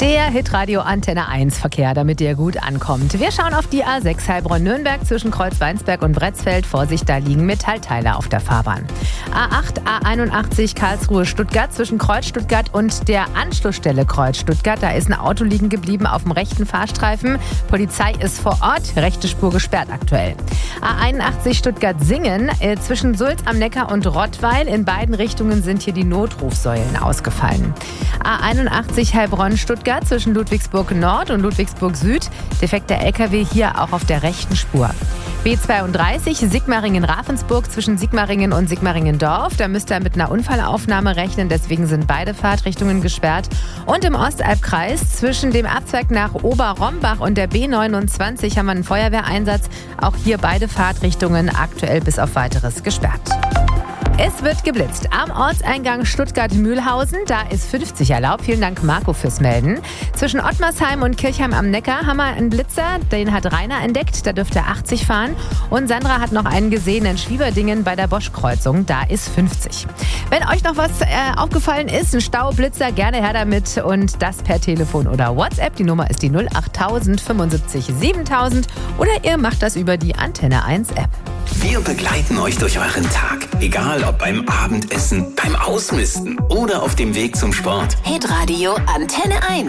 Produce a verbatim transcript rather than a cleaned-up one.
Der Hitradio Antenne eins Verkehr, damit ihr gut ankommt. Wir schauen auf die A sechs Heilbronn-Nürnberg zwischen Kreuzweinsberg und Bretzfeld. Vorsicht, da liegen Metallteile auf der Fahrbahn. A acht, A einundachtzig Karlsruhe-Stuttgart zwischen Kreuz Stuttgart und der Anschlussstelle Kreuz Stuttgart. Da ist ein Auto liegen geblieben auf dem rechten Fahrstreifen. Polizei ist vor Ort, rechte Spur gesperrt aktuell. A einundachtzig Stuttgart-Singen äh, zwischen Sulz am Neckar und Rottweil. In beiden Richtungen sind hier die Notrufsäulen ausgefallen. A einundachtzig Heilbronn-Stuttgart zwischen Ludwigsburg Nord und Ludwigsburg Süd. Defekter L K W hier auch auf der rechten Spur. B zweiunddreißig Sigmaringen-Ravensburg zwischen Sigmaringen und Sigmaringen-Dorf. Da müsst ihr mit einer Unfallaufnahme rechnen, deswegen sind beide Fahrtrichtungen gesperrt. Und im Ostalbkreis zwischen dem Abzweig nach Oberrombach und der B neunundzwanzig haben wir einen Feuerwehreinsatz. Auch hier beide Fahrtrichtungen aktuell bis auf Weiteres gesperrt. Es wird geblitzt. Am Ortseingang Stuttgart-Mühlhausen, da ist fünfzig erlaubt. Vielen Dank, Marco, fürs Melden. Zwischen Ottmarsheim und Kirchheim am Neckar haben wir einen Blitzer. Den hat Rainer entdeckt. Da dürfte er achtzig fahren. Und Sandra hat noch einen gesehen in Schwieberdingen bei der Bosch-Kreuzung. Da ist fünfzig. Wenn euch noch was äh, aufgefallen ist, ein Staublitzer, gerne her damit. Und das per Telefon oder WhatsApp. Die Nummer ist die null acht null null fünfundsiebzig siebentausend. Oder ihr macht das über die Antenne eins App. Wir begleiten euch durch euren Tag. Egal ob beim Abendessen, beim Ausmisten oder auf dem Weg zum Sport. Hitradio Antenne eins.